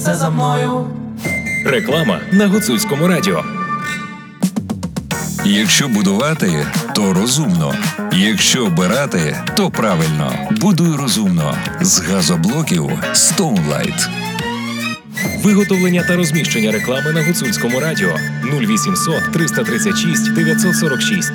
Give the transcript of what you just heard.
все за мною. Реклама на Гуцульському радіо. Якщо будувати, то розумно. Якщо обирати, то правильно. Будуй розумно. З газоблоків Stoneline. Виготовлення та розміщення реклами на Гуцульському радіо 0800 336 946.